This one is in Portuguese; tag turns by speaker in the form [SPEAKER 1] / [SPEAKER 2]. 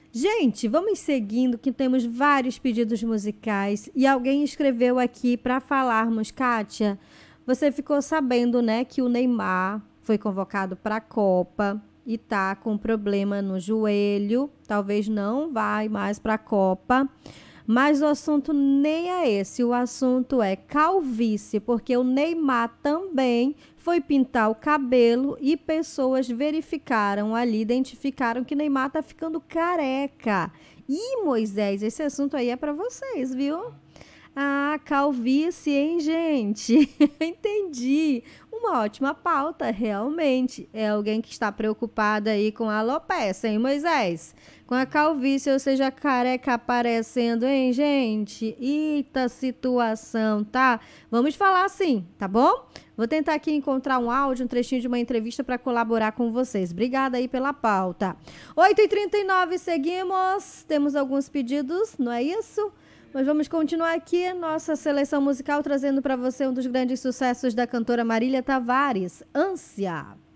[SPEAKER 1] Gente, vamos seguindo que temos vários pedidos musicais e alguém escreveu aqui para falarmos, Kátia, você ficou sabendo, né, que o Neymar foi convocado para a Copa e tá com problema no joelho, talvez não vai mais para a Copa. Mas o assunto nem é esse, o assunto é calvície, porque o Neymar também foi pintar o cabelo e pessoas verificaram ali, identificaram que Neymar tá ficando careca. E Moisés, esse assunto aí é para vocês, viu? Ah, calvície, hein, gente? Entendi. Uma ótima pauta, realmente. É alguém que está preocupado aí com a alopecia, hein, Moisés? Com a calvície, ou seja, a careca aparecendo, hein, gente? Eita situação, tá? Vamos falar assim, tá bom? Vou tentar aqui encontrar um áudio, um trechinho de uma entrevista para colaborar com vocês. Obrigada aí pela pauta. 8h39, seguimos. Temos alguns pedidos, não é isso? Mas vamos continuar aqui nossa seleção musical trazendo para você um dos grandes sucessos da cantora Marília Tavares, Ânsia.